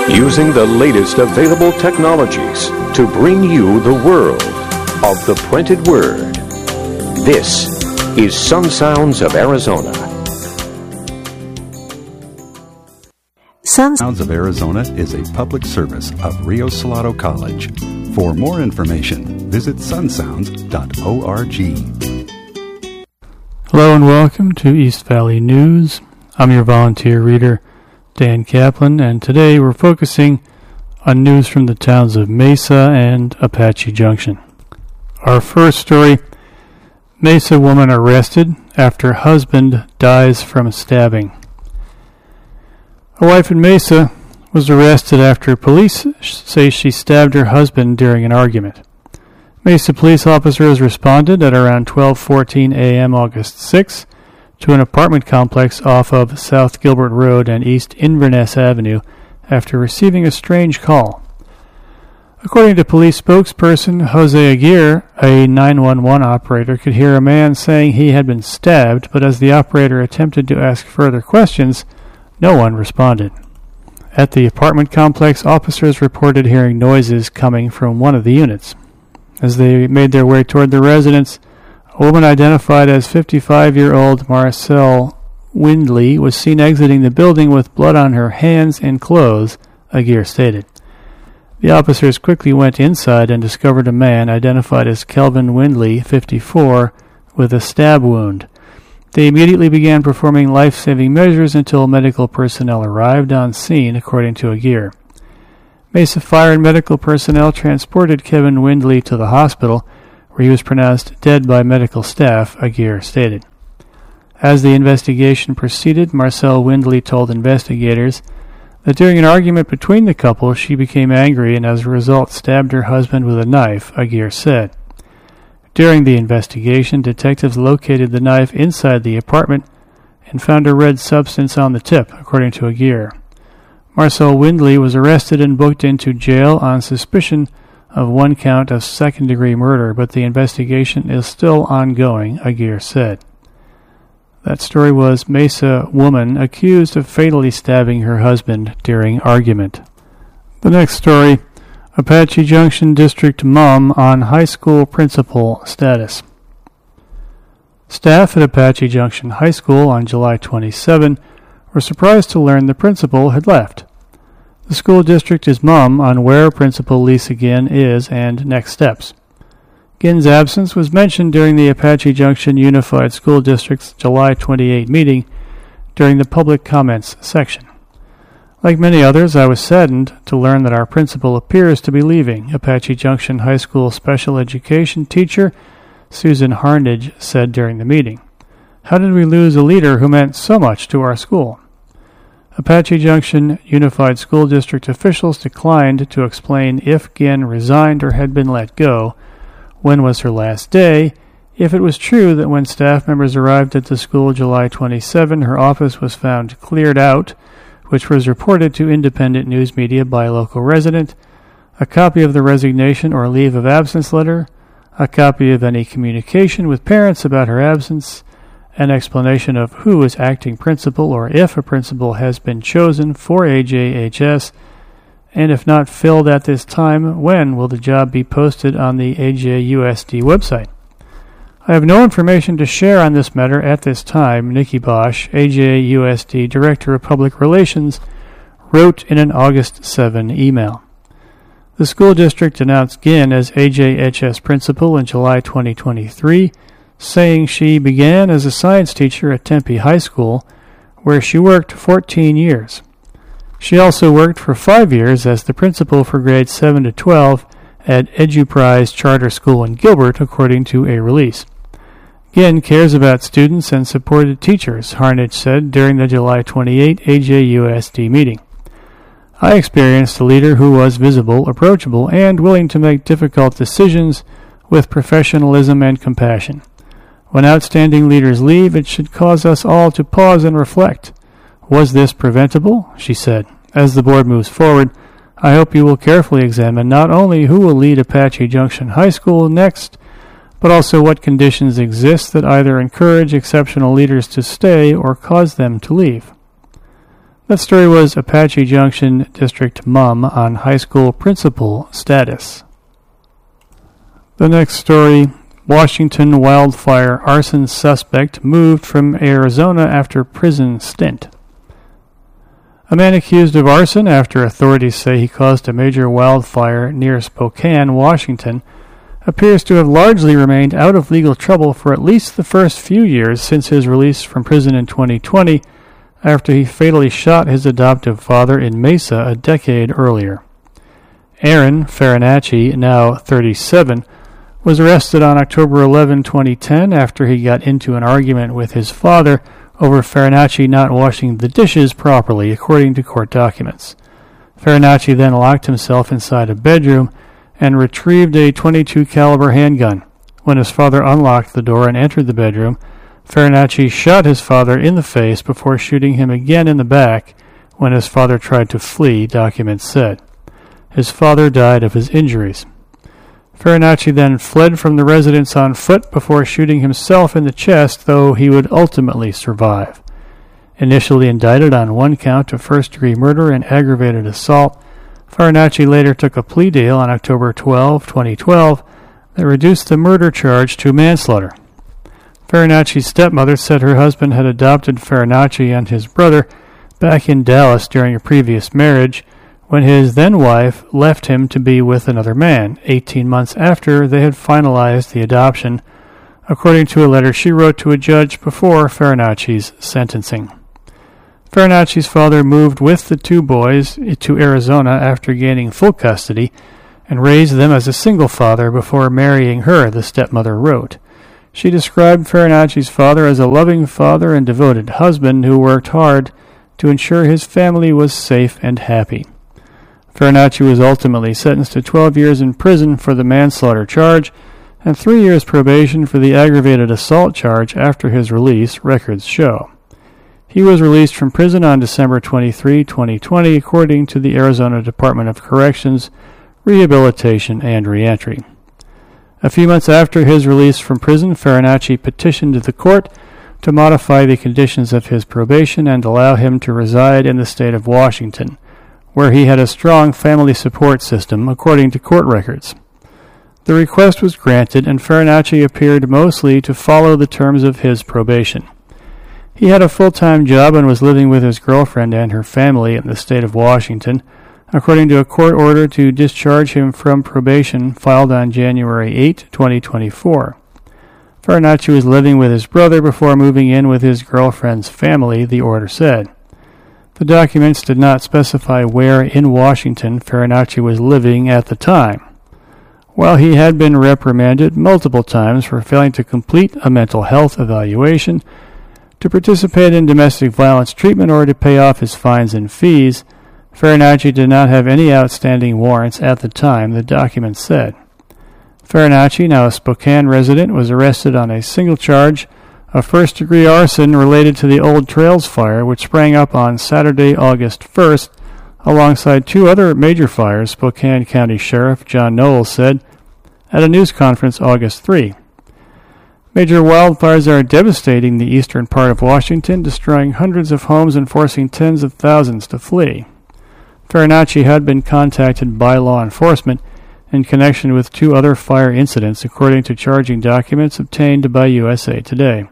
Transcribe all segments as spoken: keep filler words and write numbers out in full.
using the latest available technologies to bring you the world of the printed word. This is Sun Sounds of Arizona. Sun Sounds of Arizona is a public service of Rio Salado College. For more information, visit sun sounds dot org. Hello and welcome to East Valley News. I'm your volunteer reader, Dan Kaplan, and today we're focusing on news from the towns of Mesa and Apache Junction. Our first story, Mesa woman arrested after husband dies from stabbing. A wife in Mesa was arrested after police say she stabbed her husband during an argument. Mesa police officers responded at around twelve fourteen a.m. August sixth to an apartment complex off of South Gilbert Road and East Inverness Avenue after receiving a strange call. According to police spokesperson Jose Aguirre, a nine one one operator could hear a man saying he had been stabbed, but as the operator attempted to ask further questions, no one responded. At the apartment complex, officers reported hearing noises coming from one of the units. As they made their way toward the residence, a woman identified as fifty-five-year-old Marcelle Windley was seen exiting the building with blood on her hands and clothes, Aguirre stated. The officers quickly went inside and discovered a man identified as Kelvin Windley, fifty-four, with a stab wound. They immediately began performing life-saving measures until medical personnel arrived on scene, according to Aguirre. Mesa Fire and medical personnel transported Kevin Windley to the hospital, where he was pronounced dead by medical staff, Aguirre stated. As the investigation proceeded, Marcelle Windley told investigators that during an argument between the couple, she became angry and as a result stabbed her husband with a knife, Aguirre said. During the investigation, detectives located the knife inside the apartment and found a red substance on the tip, according to Aguirre. Marcelle Windley was arrested and booked into jail on suspicion of one count of second-degree murder, but the investigation is still ongoing, Aguirre said. That story was Mesa woman accused of fatally stabbing her husband during argument. The next story, Apache Junction District mom on high school principal status. Staff at Apache Junction High School on July twenty-seventh were surprised to learn the principal had left. The school district is mum on where Principal Lisa Ginn is and next steps. Ginn's absence was mentioned during the Apache Junction Unified School District's July twenty-eighth meeting during the public comments section. Like many others, I was saddened to learn that our principal appears to be leaving, Apache Junction High School special education teacher Susan Harnage said during the meeting. How did we lose a leader who meant so much to our school? Apache Junction Unified School District officials declined to explain if Ginn resigned or had been let go, when was her last day, if it was true that when staff members arrived at the school July twenty-seventh, her office was found cleared out, which was reported to independent news media by a local resident, a copy of the resignation or leave of absence letter, a copy of any communication with parents about her absence, an explanation of who is acting principal or if a principal has been chosen for A J H S, and if not filled at this time, when will the job be posted on the A J U S D website? I have no information to share on this matter at this time, Nikki Bosch, A J U S D Director of Public Relations, wrote in an August seventh email. The school district announced Ginn as A J H S principal in July twenty twenty-three, saying she began as a science teacher at Tempe High School, where she worked fourteen years. She also worked for five years as the principal for grades seven to twelve at EduPrise Charter School in Gilbert, according to a release. Ginn cares about students and supported teachers, Harnage said during the July twenty-eighth A J U S D meeting. I experienced a leader who was visible, approachable, and willing to make difficult decisions with professionalism and compassion. When outstanding leaders leave, it should cause us all to pause and reflect. Was this preventable? She said. As the board moves forward, I hope you will carefully examine not only who will lead Apache Junction High School next, but also what conditions exist that either encourage exceptional leaders to stay or cause them to leave. That story was Apache Junction District Mom on high school principal status. The next story, Washington wildfire arson suspect moved from Arizona after prison stint. A man accused of arson after authorities say he caused a major wildfire near Spokane, Washington, appears to have largely remained out of legal trouble for at least the first few years since his release from prison in twenty twenty, after he fatally shot his adoptive father in Mesa a decade earlier. Aaron Farinacci, now thirty-seven, was arrested on October eleventh, twenty ten, after he got into an argument with his father over Farinacci not washing the dishes properly, according to court documents. Farinacci then locked himself inside a bedroom and retrieved a twenty-two caliber handgun. When his father unlocked the door and entered the bedroom, Farinacci shot his father in the face before shooting him again in the back when his father tried to flee, documents said. His father died of his injuries. Farinacci then fled from the residence on foot before shooting himself in the chest, though he would ultimately survive. Initially indicted on one count of first-degree murder and aggravated assault, Farinacci later took a plea deal on October twelfth, twenty twelve that reduced the murder charge to manslaughter. Farinacci's stepmother said her husband had adopted Farinacci and his brother back in Dallas during a previous marriage, when his then-wife left him to be with another man, eighteen months after they had finalized the adoption, according to a letter she wrote to a judge before Farinacci's sentencing. Farinacci's father moved with the two boys to Arizona after gaining full custody and raised them as a single father before marrying her, the stepmother wrote. She described Farinacci's father as a loving father and devoted husband who worked hard to ensure his family was safe and happy. Farinacci was ultimately sentenced to twelve years in prison for the manslaughter charge and three years probation for the aggravated assault charge after his release, records show. He was released from prison on December twenty-third, twenty twenty, according to the Arizona Department of Corrections, Rehabilitation, and Reentry. A few months after his release from prison, Farinacci petitioned the court to modify the conditions of his probation and allow him to reside in the state of Washington, where he had a strong family support system, according to court records. The request was granted, and Farinacci appeared mostly to follow the terms of his probation. He had a full-time job and was living with his girlfriend and her family in the state of Washington, according to a court order to discharge him from probation filed on January eighth, twenty twenty-four. Farinacci was living with his brother before moving in with his girlfriend's family, the order said. The documents did not specify where in Washington Farinacci was living at the time. While he had been reprimanded multiple times for failing to complete a mental health evaluation, to participate in domestic violence treatment, or to pay off his fines and fees, Farinacci did not have any outstanding warrants at the time, the documents said. Farinacci, now a Spokane resident, was arrested on a single charge of first-degree arson related to the Old Trails fire, which sprang up on Saturday, August first, alongside two other major fires, Spokane County Sheriff John Knowles said at a news conference August third. Major wildfires are devastating the eastern part of Washington, destroying hundreds of homes and forcing tens of thousands to flee. Farinacci had been contacted by law enforcement in connection with two other fire incidents, according to charging documents obtained by U S A Today.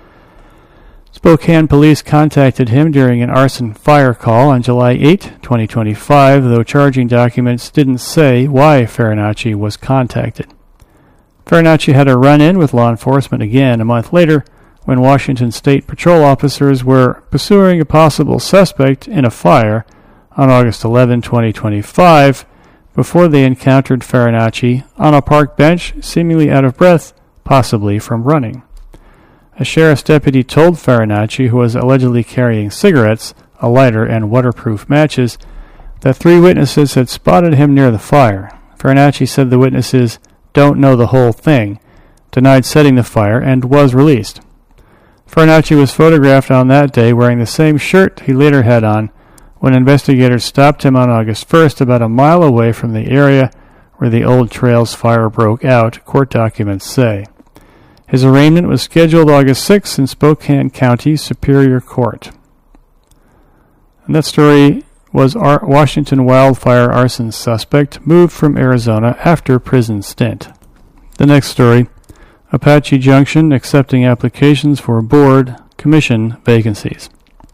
Spokane police contacted him during an arson fire call on July eighth, twenty twenty-five, though charging documents didn't say why Farinacci was contacted. Farinacci had a run-in with law enforcement again a month later when Washington State Patrol officers were pursuing a possible suspect in a fire on August eleventh, twenty twenty-five, before they encountered Farinacci on a park bench, seemingly out of breath, possibly from running. A sheriff's deputy told Farinacci, who was allegedly carrying cigarettes, a lighter, and waterproof matches, that three witnesses had spotted him near the fire. Farinacci said the witnesses don't know the whole thing, denied setting the fire, and was released. Farinacci was photographed on that day wearing the same shirt he later had on when investigators stopped him on August first about a mile away from the area where the Old Trails fire broke out, court documents say. His arraignment was scheduled August sixth in Spokane County Superior Court. And that story was Ar- Washington wildfire arson suspect moved from Arizona after prison stint. The next story, Apache Junction accepting applications for board commission vacancies.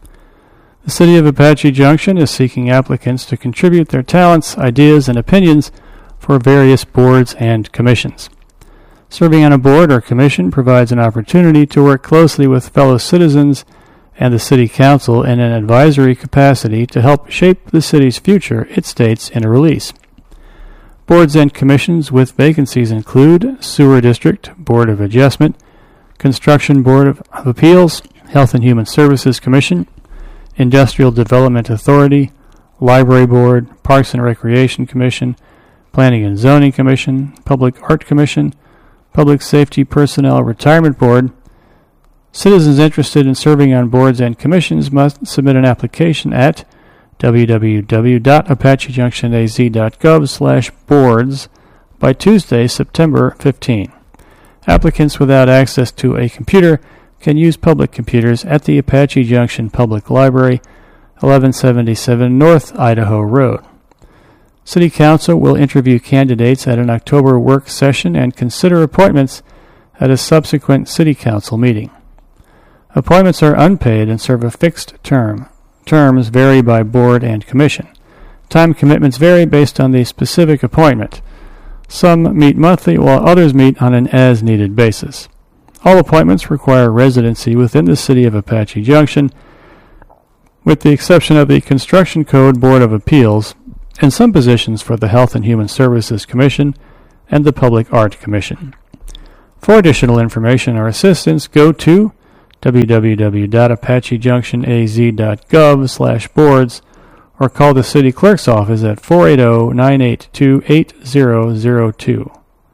The city of Apache Junction is seeking applicants to contribute their talents, ideas, and opinions for various boards and commissions. Serving on a board or commission provides an opportunity to work closely with fellow citizens and the City Council in an advisory capacity to help shape the city's future, it states in a release. Boards and commissions with vacancies include Sewer District Board of Adjustment, Construction Board of Appeals, Health and Human Services Commission, Industrial Development Authority, Library Board, Parks and Recreation Commission, Planning and Zoning Commission, Public Art Commission, Public Safety Personnel Retirement Board. Citizens interested in serving on boards and commissions must submit an application at w w w dot apache junction a z dot gov slash boards by Tuesday, September fifteenth. Applicants without access to a computer can use public computers at the Apache Junction Public Library, eleven seventy-seven North Idaho Road. City Council will interview candidates at an October work session and consider appointments at a subsequent City Council meeting. Appointments are unpaid and serve a fixed term. Terms vary by board and commission. Time commitments vary based on the specific appointment. Some meet monthly while others meet on an as-needed basis. All appointments require residency within the city of Apache Junction, with the exception of the Construction Code Board of Appeals and some positions for the Health and Human Services Commission and the Public Art Commission. For additional information or assistance, go to w w w dot apache junction a z dot gov slash boards or call the City Clerk's office at four eight zero, nine eight two, eight zero zero two.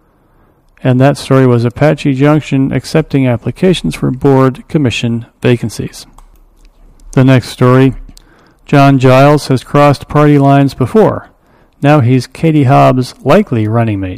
And that story was Apache Junction accepting applications for board commission vacancies. The next story, John Giles has crossed party lines before. Now he's Katie Hobbs' likely running mate.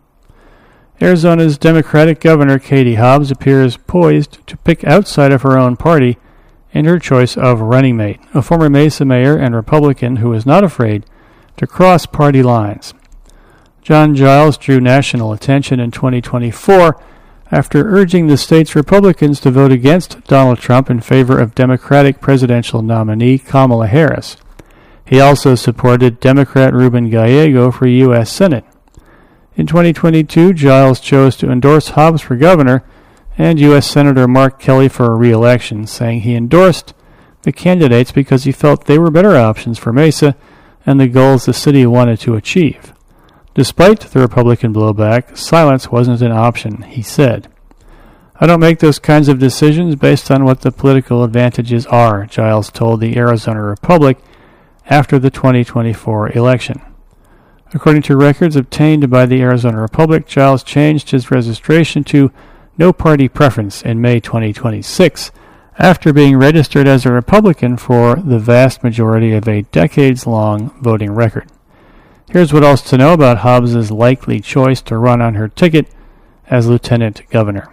Arizona's Democratic Governor Katie Hobbs appears poised to pick outside of her own party in her choice of running mate, a former Mesa mayor and Republican who is not afraid to cross party lines. John Giles drew national attention in twenty twenty-four after urging the state's Republicans to vote against Donald Trump in favor of Democratic presidential nominee Kamala Harris. He also supported Democrat Ruben Gallego for U S Senate. In twenty twenty-two, Giles chose to endorse Hobbs for governor and U S Senator Mark Kelly for re-election, saying he endorsed the candidates because he felt they were better options for Mesa and the goals the city wanted to achieve. Despite the Republican blowback, silence wasn't an option, he said. I don't make those kinds of decisions based on what the political advantages are, Giles told the Arizona Republic after the twenty twenty-four election. According to records obtained by the Arizona Republic, Giles changed his registration to no party preference in May twenty twenty-six after being registered as a Republican for the vast majority of a decades-long voting record. Here's what else to know about Hobbs' likely choice to run on her ticket as lieutenant governor.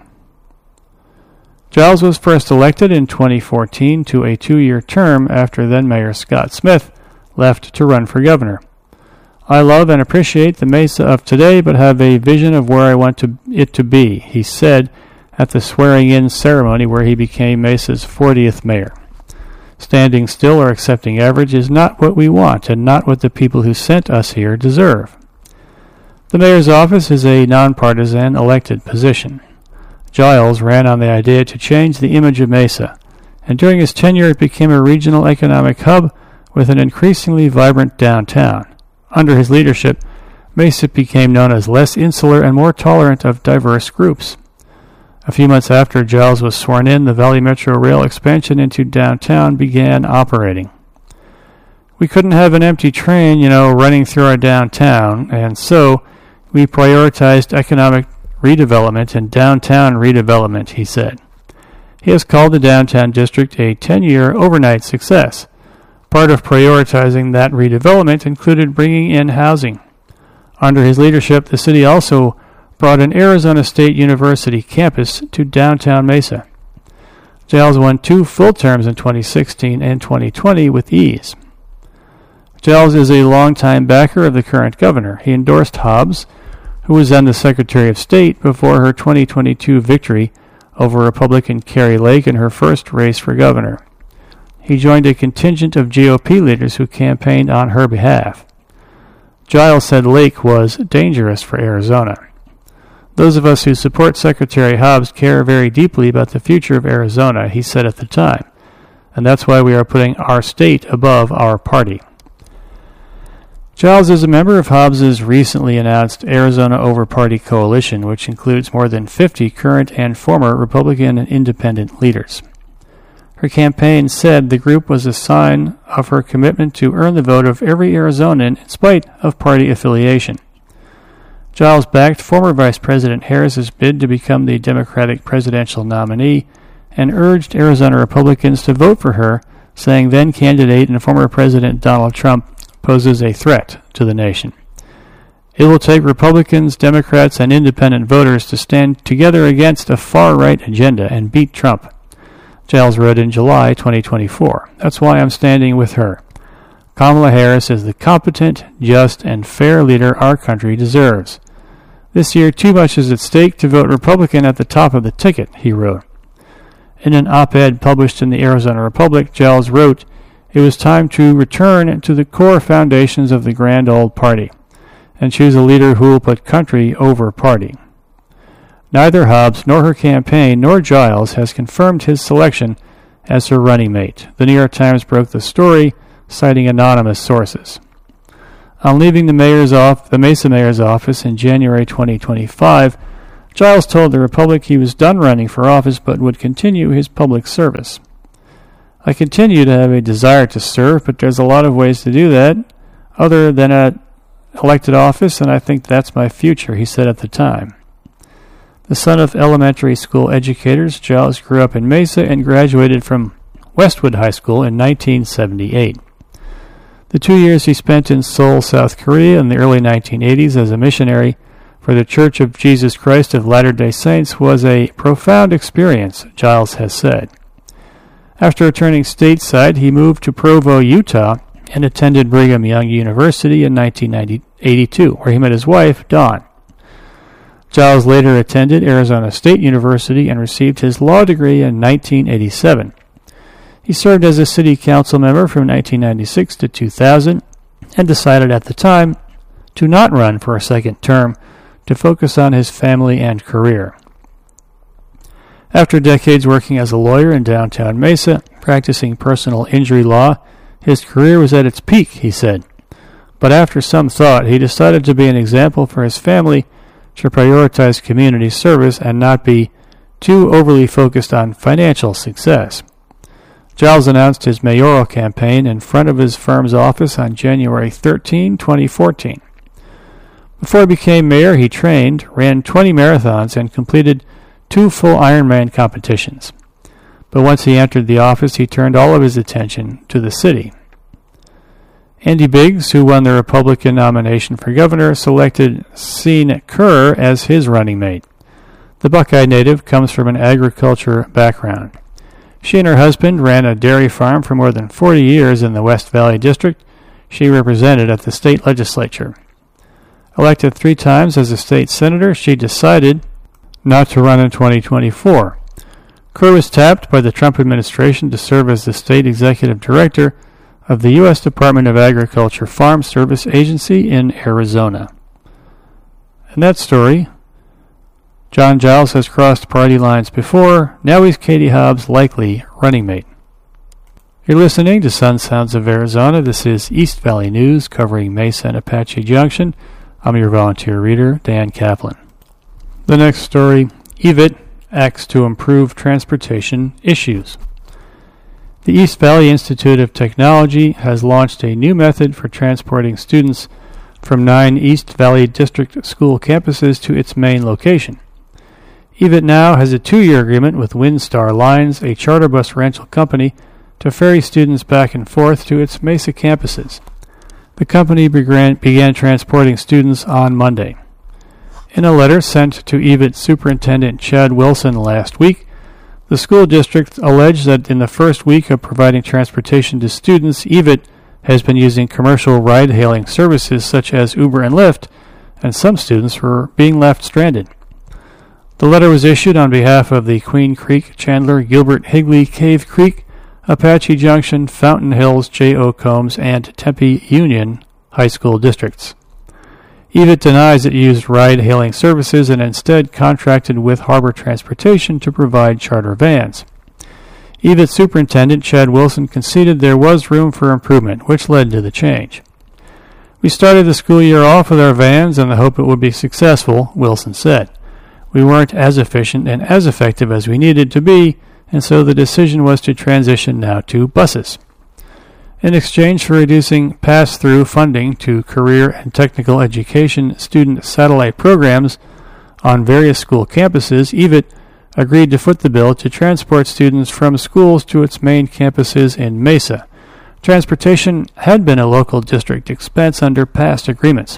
Giles was first elected in twenty fourteen to a two-year term after then-Mayor Scott Smith left to run for governor. I love and appreciate the Mesa of today, but have a vision of where I want to, it to be, he said at the swearing-in ceremony where he became Mesa's fortieth mayor. Standing still or accepting average is not what we want and not what the people who sent us here deserve. The mayor's office is a nonpartisan elected position. Giles ran on the idea to change the image of Mesa, and during his tenure it became a regional economic hub with an increasingly vibrant downtown. Under his leadership, Mesa became known as less insular and more tolerant of diverse groups. A few months after Giles was sworn in, the Valley Metro Rail expansion into downtown began operating. We couldn't have an empty train, you know, running through our downtown, and so we prioritized economic redevelopment and downtown redevelopment, he said. He has called the downtown district a ten-year overnight success. Part of prioritizing that redevelopment included bringing in housing. Under his leadership, the city also brought an Arizona State University campus to downtown Mesa. Giles won two full terms in twenty sixteen and twenty twenty with ease. Giles is a longtime backer of the current governor. He endorsed Hobbs, who was then the Secretary of State before her twenty twenty-two victory over Republican Kari Lake in her first race for governor. He joined a contingent of G O P leaders who campaigned on her behalf. Giles said Lake was dangerous for Arizona. Those of us who support Secretary Hobbs care very deeply about the future of Arizona, he said at the time, and that's why we are putting our state above our party. Giles is a member of Hobbs's recently announced Arizona Over Party Coalition, which includes more than fifty current and former Republican and independent leaders. Her campaign said the group was a sign of her commitment to earn the vote of every Arizonan in spite of party affiliation. Giles backed former Vice President Harris's bid to become the Democratic presidential nominee and urged Arizona Republicans to vote for her, saying then-candidate and former President Donald Trump poses a threat to the nation. It will take Republicans, Democrats, and independent voters to stand together against a far-right agenda and beat Trump, Giles wrote in July twenty twenty-four. That's why I'm standing with her. Kamala Harris is the competent, just, and fair leader our country deserves. This year, too much is at stake to vote Republican at the top of the ticket, he wrote. In an op-ed published in the Arizona Republic, Giles wrote, "It was time to return to the core foundations of the grand old party and choose a leader who will put country over party." Neither Hobbs nor her campaign nor Giles has confirmed his selection as her running mate. The New York Times broke the story, citing anonymous sources. On leaving the mayor's off, the Mesa mayor's office in January twenty twenty-five, Giles told the Republic he was done running for office but would continue his public service. "I continue to have a desire to serve, but there's a lot of ways to do that other than at elected office, and I think that's my future," he said at the time. The son of elementary school educators, Giles grew up in Mesa and graduated from Westwood High School in nineteen seventy-eight. The two years he spent in Seoul, South Korea in the early nineteen eighties as a missionary for the Church of Jesus Christ of Latter-day Saints was a profound experience, Giles has said. After returning stateside, he moved to Provo, Utah, and attended Brigham Young University in nineteen eighty-two, where he met his wife, Dawn. Giles later attended Arizona State University and received his law degree in nineteen eighty-seven. He served as a city council member from nineteen ninety-six to two thousand and decided at the time to not run for a second term to focus on his family and career. After decades working as a lawyer in downtown Mesa, practicing personal injury law, his career was at its peak, he said. But after some thought, he decided to be an example for his family, to prioritize community service and not be too overly focused on financial success. Giles announced his mayoral campaign in front of his firm's office on January thirteenth, twenty fourteen. Before he became mayor, he trained, ran twenty marathons, and completed two full Ironman competitions. But once he entered the office, he turned all of his attention to the city. Andy Biggs, who won the Republican nomination for governor, selected Sean Kerr as his running mate. The Buckeye native comes from an agriculture background. She and her husband ran a dairy farm for more than forty years in the West Valley District she represented at the state legislature. Elected three times as a state senator, she decided not to run in twenty twenty-four. Kerr was tapped by the Trump administration to serve as the state executive director of the U S Department of Agriculture Farm Service Agency in Arizona. And that story, John Giles has crossed party lines before, now he's Katie Hobbs' likely running mate. You're listening to Sun Sounds of Arizona. This is East Valley News covering Mesa and Apache Junction. I'm your volunteer reader, Dan Kaplan. The next story, E V I T acts to improve transportation issues. The East Valley Institute of Technology has launched a new method for transporting students from nine East Valley District school campuses to its main location. E V I T now has a two-year agreement with Windstar Lines, a charter bus rental company, to ferry students back and forth to its Mesa campuses. The company began, began transporting students on Monday. In a letter sent to E V I T Superintendent Chad Wilson last week, The school district alleged that in the first week of providing transportation to students, E V I T has been using commercial ride-hailing services such as Uber and Lyft, and some students were being left stranded. The letter was issued on behalf of the Queen Creek, Chandler, Gilbert, Higley, Cave Creek, Apache Junction, Fountain Hills, J O. Combs, and Tempe Union high school districts. E V I T denies it used ride-hailing services and instead contracted with Harbor Transportation to provide charter vans. E V I T Superintendent Chad Wilson conceded there was room for improvement, which led to the change. "We started the school year off with our vans in the hope it would be successful," Wilson said. "We weren't as efficient and as effective as we needed to be, and so the decision was to transition now to buses." In exchange for reducing pass-through funding to career and technical education student satellite programs on various school campuses, E V I T agreed to foot the bill to transport students from schools to its main campuses in Mesa. Transportation had been a local district expense under past agreements.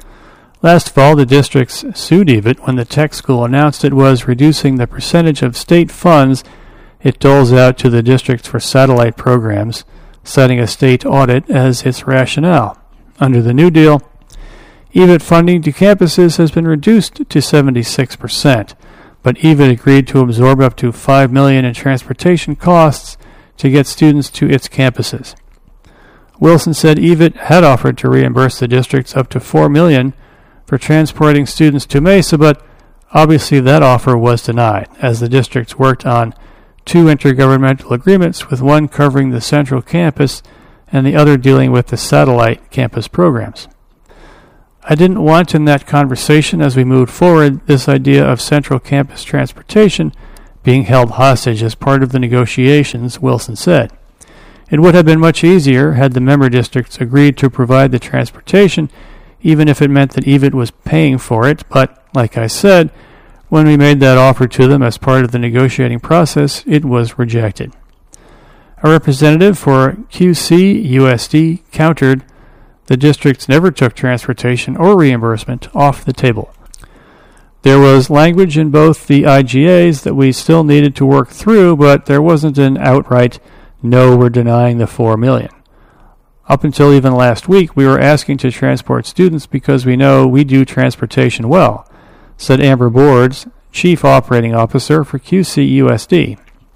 Last fall, the districts sued E V I T when the tech school announced it was reducing the percentage of state funds it doles out to the districts for satellite programs, citing a state audit as its rationale. Under the new deal, E V I T funding to campuses has been reduced to seventy-six percent, but E V I T agreed to absorb up to five million dollars in transportation costs to get students to its campuses. Wilson said E V I T had offered to reimburse the districts up to four million dollars for transporting students to Mesa, but obviously that offer was denied, as the districts worked on two intergovernmental agreements, with one covering the central campus and the other dealing with the satellite campus programs. "I didn't want in that conversation as we moved forward this idea of central campus transportation being held hostage as part of the negotiations," Wilson said. "It would have been much easier had the member districts agreed to provide the transportation, even if it meant that E V I T was paying for it, but, like I said, when we made that offer to them as part of the negotiating process, it was rejected." A representative for Q C U S D countered the districts never took transportation or reimbursement off the table. There was language in both the I G As that we still needed to work through, but there wasn't an outright, "No, we're denying the four million dollars. Up until even last week, we were asking to transport students because we know we do transportation well," said Amber Boards, Chief Operating Officer for Q C U S D.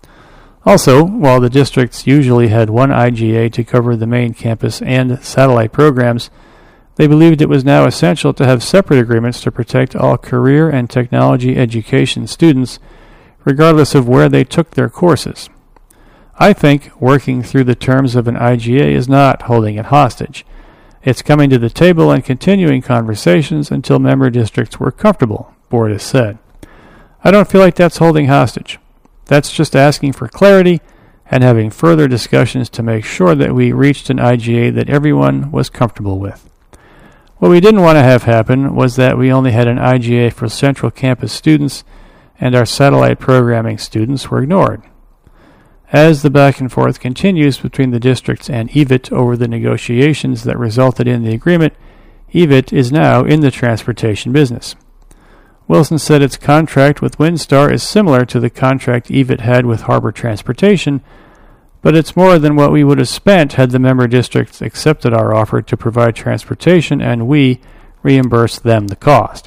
Also, while the districts usually had one I G A to cover the main campus and satellite programs, they believed it was now essential to have separate agreements to protect all career and technology education students, regardless of where they took their courses. "I think working through the terms of an I G A is not holding it hostage. It's coming to the table and continuing conversations until member districts were comfortable," Bordas said. "I don't feel like that's holding hostage. That's just asking for clarity and having further discussions to make sure that we reached an I G A that everyone was comfortable with. What we didn't want to have happen was that we only had an I G A for central campus students and our satellite programming students were ignored." As the back and forth continues between the districts and E V I T over the negotiations that resulted in the agreement, E V I T is now in the transportation business. Wilson said its contract with Windstar is similar to the contract E V I T had with Harbor Transportation, but it's more than what we would have spent had the member districts accepted our offer to provide transportation and we reimbursed them the cost.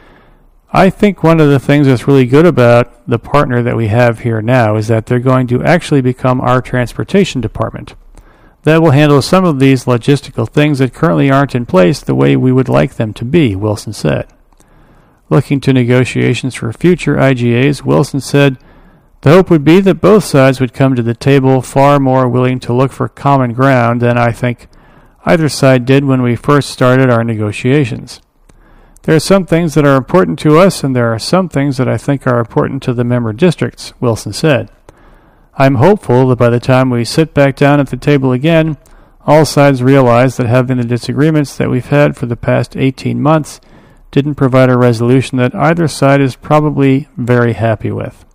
"I think one of the things that's really good about the partner that we have here now is that they're going to actually become our transportation department. That will handle some of these logistical things that currently aren't in place the way we would like them to be," Wilson said. Looking to negotiations for future I G As, Wilson said, "The hope would be that both sides would come to the table far more willing to look for common ground than I think either side did when we first started our negotiations. There are some things that are important to us, and there are some things that I think are important to the member districts," Wilson said. "I'm hopeful that by the time we sit back down at the table again, all sides realize that having the disagreements that we've had for the past eighteen months didn't provide a resolution that either side is probably very happy with."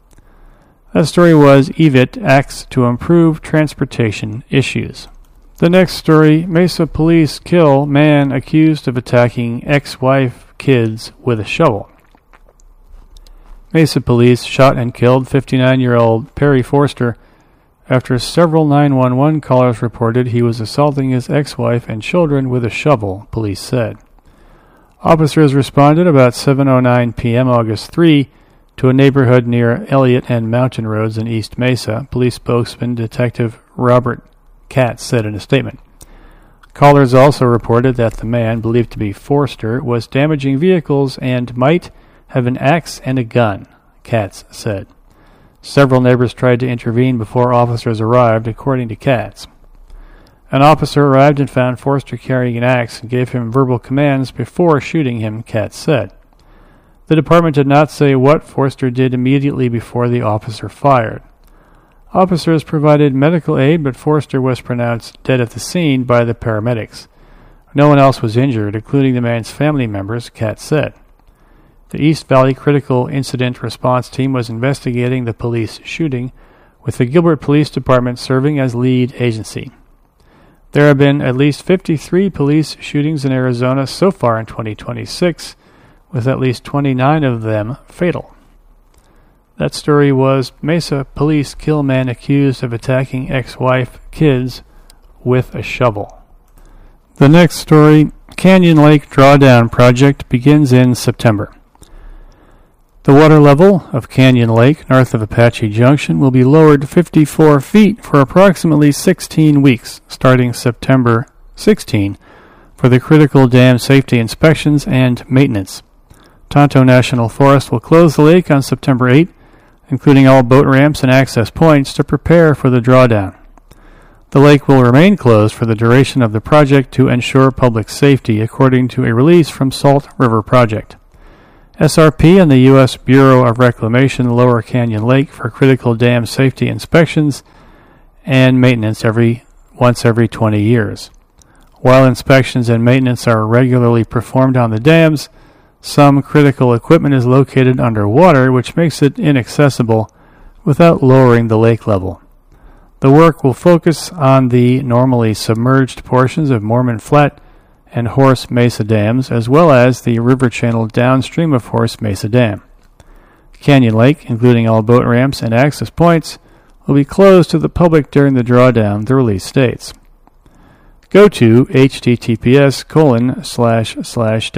That story was E V I T acts to improve transportation issues. The next story, Mesa police kill man accused of attacking ex-wife kids with a shovel. Mesa police shot and killed fifty-nine-year-old Perry Forster after several nine one one callers reported he was assaulting his ex-wife and children with a shovel, police said. Officers responded about seven oh nine p.m. August third to a neighborhood near Elliott and Mountain Roads in East Mesa, police spokesman Detective Robert Katz said in a statement. Callers also reported that the man, believed to be Forster, was damaging vehicles and might have an axe and a gun, Katz said. Several neighbors tried to intervene before officers arrived, according to Katz. An officer arrived and found Forster carrying an axe and gave him verbal commands before shooting him, Katz said. The department did not say what Forster did immediately before the officer fired. Officers provided medical aid, but Forster was pronounced dead at the scene by the paramedics. No one else was injured, including the man's family members, Katz said. The East Valley Critical Incident Response Team was investigating the police shooting, with the Gilbert Police Department serving as lead agency. There have been at least fifty-three police shootings in Arizona so far in twenty twenty-six, with at least twenty-nine of them fatal. That story was Mesa police kill man accused of attacking ex-wife, kids with a shovel. The next story, Canyon Lake Drawdown Project, begins in September. The water level of Canyon Lake, north of Apache Junction, will be lowered fifty-four feet for approximately sixteen weeks, starting September sixteenth, for the critical dam safety inspections and maintenance. Tonto National Forest will close the lake on September eighth, including all boat ramps and access points, to prepare for the drawdown. The lake will remain closed for the duration of the project to ensure public safety, according to a release from Salt River Project. S R P and the U S Bureau of Reclamation lower Canyon Lake for critical dam safety inspections and maintenance every once every twenty years. While inspections and maintenance are regularly performed on the dams, some critical equipment is located underwater, which makes it inaccessible without lowering the lake level. The work will focus on the normally submerged portions of Mormon Flat and Horse Mesa dams, as well as the river channel downstream of Horse Mesa Dam. Canyon Lake, including all boat ramps and access points, will be closed to the public during the drawdown, the release states. Go to https colon slash slash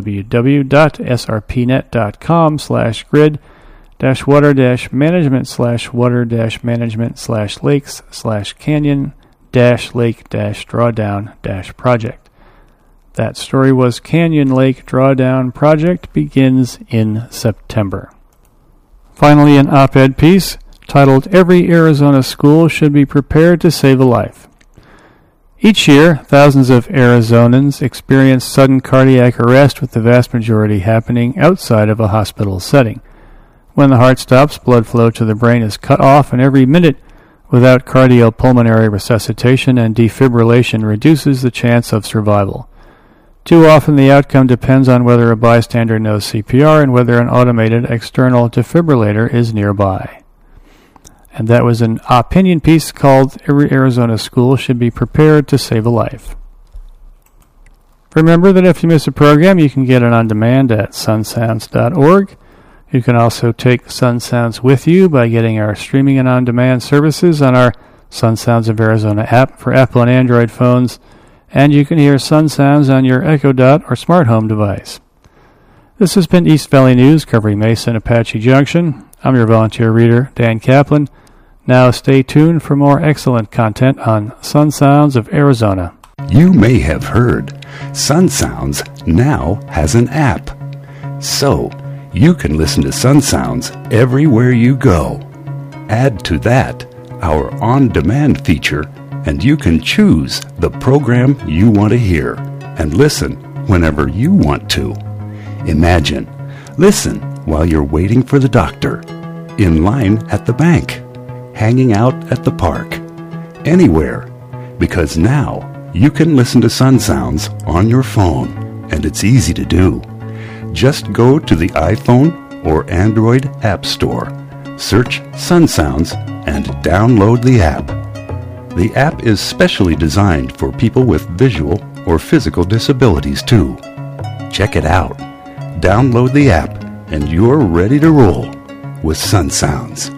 www.srpnet.com slash grid dash water dash management slash water dash management slash lakes slash canyon dash lake dash drawdown dash project. That story was Canyon Lake Drawdown Project begins in September. Finally, an op-ed piece titled Every Arizona School Should Be Prepared to Save a Life. Each year, thousands of Arizonans experience sudden cardiac arrest, with the vast majority happening outside of a hospital setting. When the heart stops, blood flow to the brain is cut off, and every minute without cardiopulmonary resuscitation and defibrillation reduces the chance of survival. Too often the outcome depends on whether a bystander knows C P R and whether an automated external defibrillator is nearby. And that was an opinion piece called Every Arizona School Should Be Prepared to Save a Life. Remember that if you miss a program, you can get it on demand at sun sounds dot org. You can also take Sun Sounds with you by getting our streaming and on-demand services on our Sun Sounds of Arizona app for Apple and Android phones, and you can hear Sun Sounds on your Echo Dot or smart home device. This has been East Valley News covering Mesa and Apache Junction. I'm your volunteer reader, Dan Kaplan. Now stay tuned for more excellent content on Sun Sounds of Arizona. You may have heard Sun Sounds now has an app. So, you can listen to Sun Sounds everywhere you go. Add to that our on-demand feature, and you can choose the program you want to hear and listen whenever you want to. Imagine, listen while you're waiting for the doctor, in line at the bank, hanging out at the park, anywhere, because now you can listen to Sun Sounds on your phone, and it's easy to do. Just go to the iPhone or Android App Store, search Sun Sounds, and download the app. The app is specially designed for people with visual or physical disabilities too. Check it out. Download the app, and you're ready to roll. with Sun Sounds.